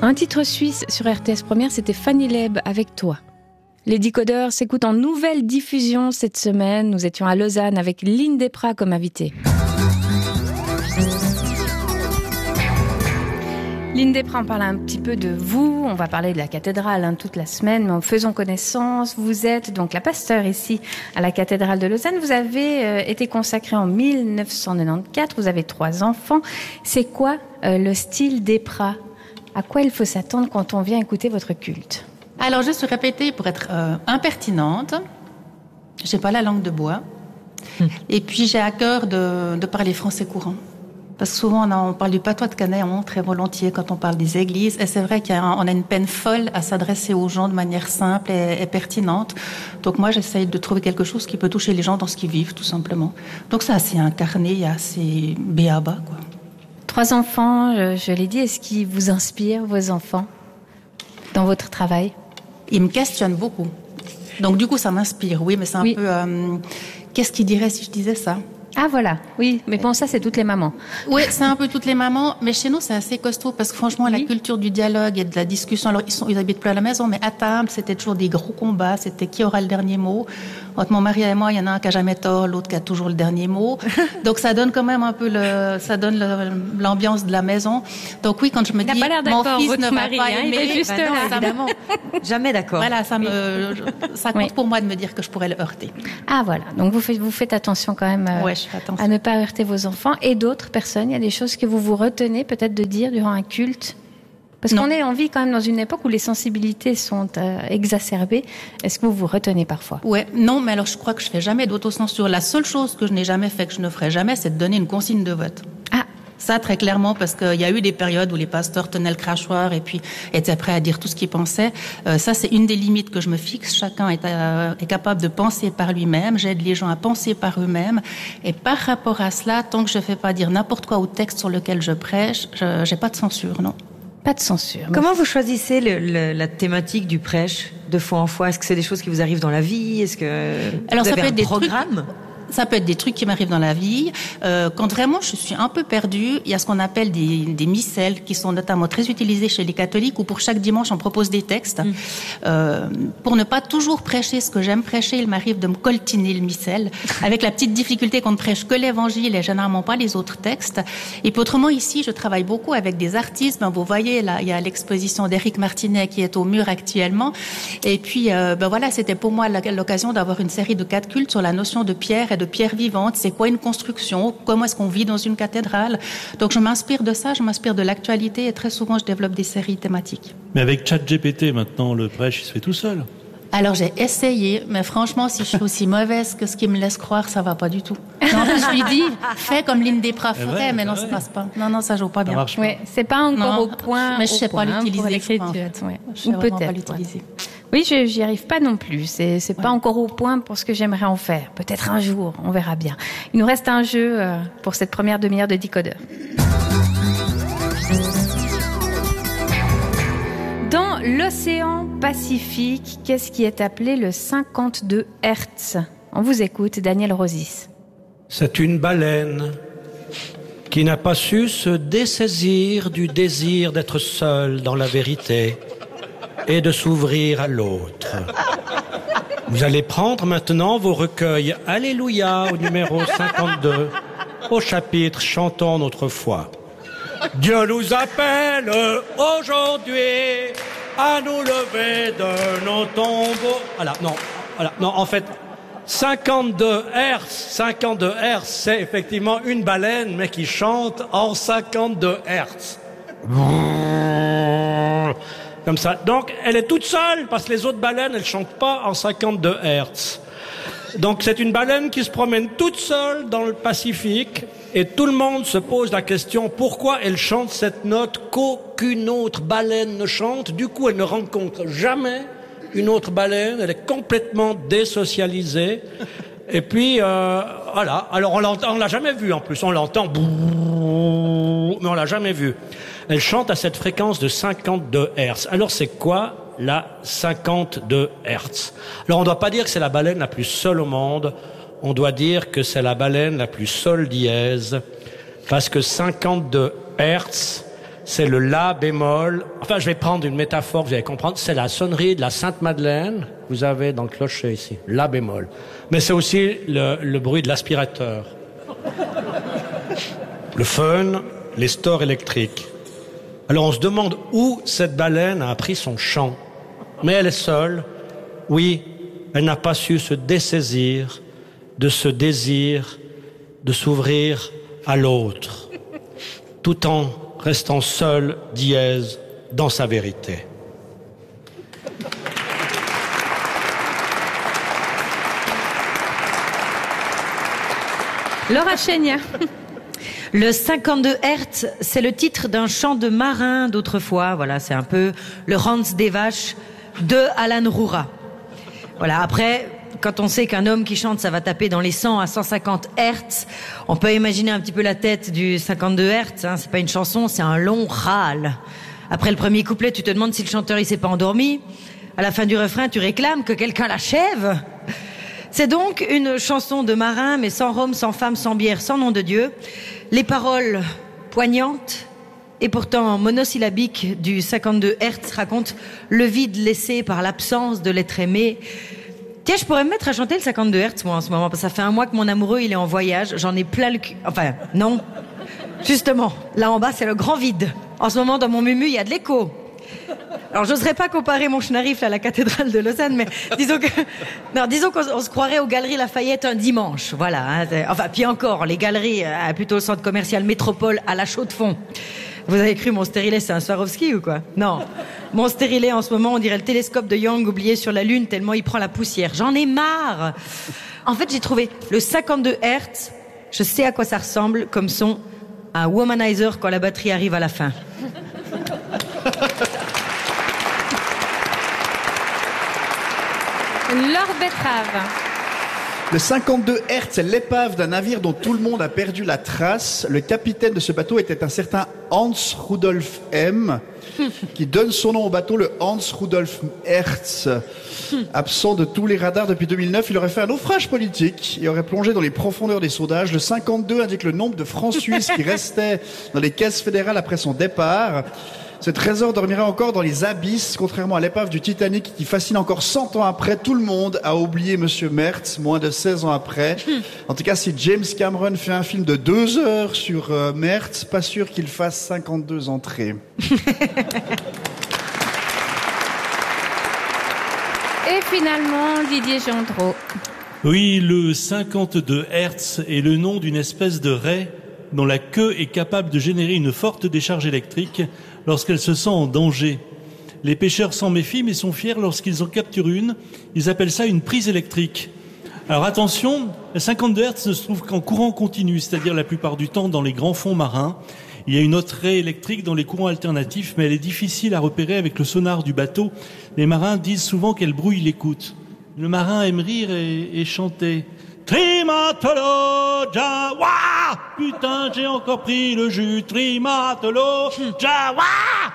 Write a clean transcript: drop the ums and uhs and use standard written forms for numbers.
Un titre suisse sur RTS Première, c'était Fanny Leb avec toi. Les Décodeurs s'écoutent en nouvelle diffusion cette semaine. Nous étions à Lausanne avec Lynn Desprats comme invitée. Lynn Desprats, on parle un petit peu de vous. On va parler de la cathédrale toute la semaine, mais en faisant connaissance, vous êtes donc la passeure ici à la cathédrale de Lausanne. Vous avez été consacrée en 1994. Vous avez 3 enfants. C'est quoi le style Desprats ? À quoi il faut s'attendre quand on vient écouter votre culte ? Alors, je suis répétée pour être impertinente. J'ai pas la langue de bois. Et puis, j'ai à cœur de parler français courant. Parce que souvent, on parle du patois de Canet très volontiers quand on parle des églises. Et c'est vrai qu'on a une peine folle à s'adresser aux gens de manière simple et pertinente. Donc moi, j'essaye de trouver quelque chose qui peut toucher les gens dans ce qu'ils vivent, tout simplement. Donc c'est assez incarné, assez béaba, quoi. 3 enfants, je l'ai dit. Est-ce qu'ils vous inspirent, vos enfants, dans votre travail ? Ils me questionnent beaucoup. Donc du coup, ça m'inspire, oui. Mais c'est un peu... qu'est-ce qu'ils diraient si je disais ça ? Ah voilà, oui, mais bon, ça c'est toutes les mamans. Oui, c'est un peu toutes les mamans, mais chez nous c'est assez costaud parce que franchement la culture du dialogue et de la discussion, alors ils habitent plus à la maison, mais à table c'était toujours des gros combats, c'était qui aura le dernier mot. Entre mon mari et moi, il y en a un qui a jamais tort, l'autre qui a toujours le dernier mot. Donc ça donne quand même un peu l'ambiance de la maison. Donc oui, quand je me dis mon fils ne va pas aimer, juste là, évidemment, jamais d'accord. Voilà, ça compte pour moi de me dire que je pourrais le heurter. Ah voilà, donc vous faites attention quand même. À ne pas heurter vos enfants et d'autres personnes. Il y a des choses que vous retenez peut-être de dire durant un culte. Parce qu'on vit quand même dans une époque où les sensibilités sont exacerbées. Est-ce que vous retenez parfois ? Ouais, non, mais alors je crois que je fais jamais d'autocensure. La seule chose que je n'ai jamais fait, que je ne ferai jamais, c'est de donner une consigne de vote. Ah. Ça, très clairement, parce qu'il y a eu des périodes où les pasteurs tenaient le crachoir et puis étaient prêts à dire tout ce qu'ils pensaient. Ça, c'est une des limites que je me fixe. Chacun est capable de penser par lui-même. J'aide les gens à penser par eux-mêmes. Et par rapport à cela, tant que je ne fais pas dire n'importe quoi au texte sur lequel je prêche, j'ai pas de censure, non. Pas de censure. Comment vous choisissez la thématique du prêche de foi en foi ? Est-ce que c'est des choses qui vous arrivent dans la vie ? Est-ce que alors, vous avez un des programme ? Ça peut être des trucs qui m'arrivent dans la vie. Quand vraiment je suis un peu perdue, il y a ce qu'on appelle des missels qui sont notamment très utilisés chez les catholiques où pour chaque dimanche on propose des textes. Pour ne pas toujours prêcher ce que j'aime prêcher, il m'arrive de me coltiner le missel avec la petite difficulté qu'on ne prêche que l'évangile et généralement pas les autres textes. Et puis autrement ici, je travaille beaucoup avec des artistes. Vous voyez là, il y a l'exposition d'Éric Martinet qui est au mur actuellement. Et puis voilà, c'était pour moi l'occasion d'avoir une série de 4 cultes sur la notion de pierre et de pierre vivante, c'est quoi une construction, comment est-ce qu'on vit dans une cathédrale. Donc je m'inspire de ça, je m'inspire de l'actualité et très souvent je développe des séries thématiques. Mais avec ChatGPT maintenant, le prêche il se fait tout seul. Alors j'ai essayé, mais franchement si je suis aussi mauvaise que ce qu'il me laisse croire, ça va pas du tout. Non, je lui dis, fais comme Lynn Desprats ferait, mais non, ça passe pas. Non, ça joue pas bien. Ouais, c'est pas encore au point. Mais je sais pas l'utiliser. Ou peut-être. Oui, j'y arrive pas non plus. C'est pas encore au point pour ce que j'aimerais en faire. Peut-être un jour, on verra bien. Il nous reste un jeu pour cette première demi-heure de Décodeurs. Dans l'océan Pacifique, qu'est-ce qui est appelé le 52 Hertz ? On vous écoute, Daniel Rosis. C'est une baleine qui n'a pas su se dessaisir du désir d'être seule dans la vérité et de s'ouvrir à l'autre. Vous allez prendre maintenant vos recueils Alléluia au numéro 52, au chapitre Chantons notre foi. Dieu nous appelle aujourd'hui à nous lever de nos tombeaux. Non, en fait, 52 Hertz, c'est effectivement une baleine, mais qui chante en 52 Hertz. Comme ça. Donc, elle est toute seule, parce que les autres baleines, elles chantent pas en 52 Hertz. Donc, c'est une baleine qui se promène toute seule dans le Pacifique, et tout le monde se pose la question, pourquoi elle chante cette note qu'aucune autre baleine ne chante? Du coup, elle ne rencontre jamais une autre baleine, elle est complètement désocialisée. Et puis, voilà. Alors, on l'a jamais vue, en plus. On l'entend, mais on l'a jamais vue. Elle chante à cette fréquence de 52 Hertz. Alors, c'est quoi la 52 Hertz? Alors, on ne doit pas dire que c'est la baleine la plus seule au monde. On doit dire que c'est la baleine la plus sol dièse. Parce que 52 Hertz, c'est le La bémol. Enfin, je vais prendre une métaphore que vous allez comprendre. C'est la sonnerie de la Sainte-Madeleine. Vous avez dans le clocher ici, La bémol. Mais c'est aussi le bruit de l'aspirateur. Le fun, les stores électriques. Alors on se demande où cette baleine a appris son chant. Mais elle est seule. Oui, elle n'a pas su se dessaisir de ce désir de s'ouvrir à l'autre, tout en restant seule, dièse, dans sa vérité. Laura Chénia. Le 52 Hertz, c'est le titre d'un chant de marin d'autrefois. Voilà, c'est un peu le Hans des Vaches de Alan Roura. Voilà, après, quand on sait qu'un homme qui chante, ça va taper dans les 100 à 150 Hertz, on peut imaginer un petit peu la tête du 52 Hertz. Hein. C'est pas une chanson, c'est un long râle. Après le premier couplet, tu te demandes si le chanteur il s'est pas endormi. À la fin du refrain, tu réclames que quelqu'un l'achève. C'est donc une chanson de marin, mais sans rhum, sans femme, sans bière, sans nom de Dieu. Les paroles poignantes et pourtant monosyllabiques du 52 Hertz racontent le vide laissé par l'absence de l'être aimé. Tiens, je pourrais me mettre à chanter le 52 Hertz, moi, en ce moment, parce que ça fait un mois que mon amoureux, il est en voyage. J'en ai plein le cul. Enfin, non. Justement, là en bas, c'est le grand vide. En ce moment, dans mon mumu, il y a de l'écho. Alors, j'oserais pas comparer mon schnarifle à la cathédrale de Lausanne, mais disons qu'on se croirait aux Galeries Lafayette un dimanche. Voilà. Hein, enfin, puis encore, les galeries, plutôt le centre commercial Métropole à la Chaux-de-Fonds. Vous avez cru mon stérilet, c'est un Swarovski ou quoi? Non. Mon stérilet, en ce moment, on dirait le télescope de Young oublié sur la Lune, tellement il prend la poussière. J'en ai marre. En fait, j'ai trouvé le 52 Hertz, je sais à quoi ça ressemble, comme son un womanizer quand la batterie arrive à la fin. Lord Betrave. Le 52 Hertz, c'est l'épave d'un navire dont tout le monde a perdu la trace. Le capitaine de ce bateau était un certain Hans Rudolf M, qui donne son nom au bateau, le Hans Rudolf Hertz. Absent de tous les radars depuis 2009, il aurait fait un naufrage politique et aurait plongé dans les profondeurs des sondages. Le 52 indique le nombre de francs suisses qui restaient dans les caisses fédérales après son départ. Ce trésor dormira encore dans les abysses, contrairement à l'épave du Titanic qui fascine encore 100 ans après. Tout le monde a oublié Monsieur Mertz, moins de 16 ans après. En tout cas, si James Cameron fait un film de 2 heures sur Mertz, pas sûr qu'il fasse 52 entrées. Et finalement, Didier Gendreau. Oui, le 52 Hertz est le nom d'une espèce de raie dont la queue est capable de générer une forte décharge électrique lorsqu'elle se sent en danger. Les pêcheurs s'en méfient mais sont fiers lorsqu'ils en capturent une. Ils appellent ça une prise électrique. Alors attention, la 52 Hertz ne se trouve qu'en courant continu, c'est-à-dire la plupart du temps dans les grands fonds marins. Il y a une autre raie électrique dans les courants alternatifs, mais elle est difficile à repérer avec le sonar du bateau. Les marins disent souvent qu'elle brouille l'écoute. Le marin aime rire et chanter. Trimatolo, Jawa! Putain, j'ai encore pris le jus. Trimatolo, Jawa!